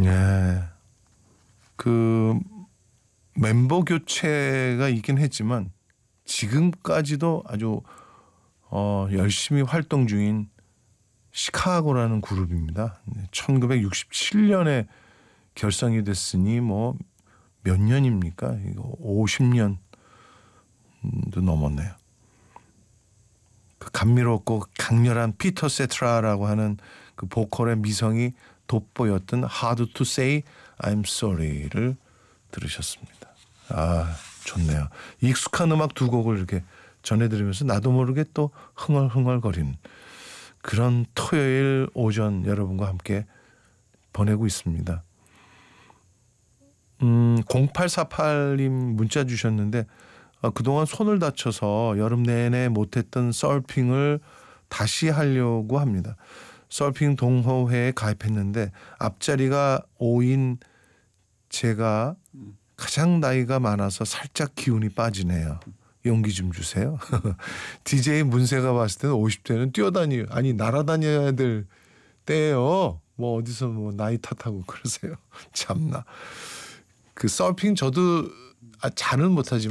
예. 그 멤버 교체가 있긴 했지만 지금까지도 아주 열심히 활동 중인 시카고라는 그룹입니다. 1967년에 결성이 됐으니 뭐 몇 년입니까? 이거 50년도 넘었네요. 그 감미롭고 강렬한 피터 세트라라고 하는 그 보컬의 미성이 돋보였던 Hard to Say I'm Sorry를 들으셨습니다. 아, 좋네요. 익숙한 음악 두 곡을 이렇게 전해드리면서 나도 모르게 또 흥얼흥얼거리는 그런 토요일 오전 여러분과 함께 보내고 있습니다. 0848님 문자 주셨는데 그동안 손을 다쳐서 여름 내내 못했던 서핑을 다시 하려고 합니다. 서핑 동호회에 가입했는데 앞자리가 5인 제가 가장 나이가 많아서 살짝 기운이 빠지네요. 용기 좀 주세요. DJ 문세가 봤을 때는 50대는 아니 날아다녀야 될 때예요. 뭐 어디서 뭐 나이 탓하고 그러세요. 참나. 그 서핑 저도 잘은 못하지만